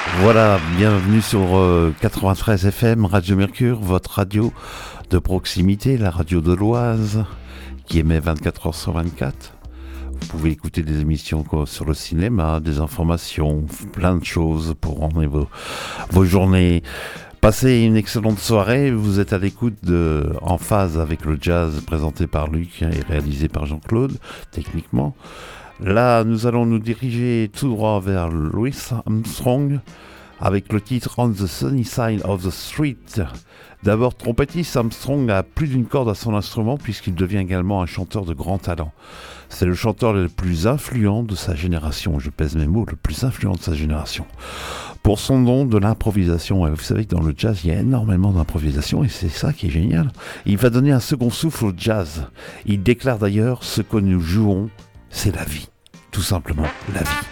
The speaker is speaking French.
Voilà, bienvenue sur 93 FM, Radio Mercure, votre radio de proximité, la radio de l'Oise, qui émet 24 heures sur 24. Vous pouvez écouter des émissions sur le cinéma, des informations, plein de choses pour rendre vos journées. Passez une excellente soirée, vous êtes à l'écoute de En phase avec le jazz présenté par Luc et réalisé par Jean-Claude, techniquement. Là, nous allons nous diriger tout droit vers Louis Armstrong avec le titre On the Sunny Side of the Street. D'abord trompettiste, Armstrong a plus d'une corde à son instrument puisqu'il devient également un chanteur de grand talent. C'est le chanteur le plus influent de sa génération, je pèse mes mots, le plus influent de sa génération. Pour son don de l'improvisation, et vous savez que dans le jazz, il y a énormément d'improvisation et c'est ça qui est génial. Il va donner un second souffle au jazz. Il déclare d'ailleurs, ce que nous jouons, c'est la vie. Tout simplement, la vie.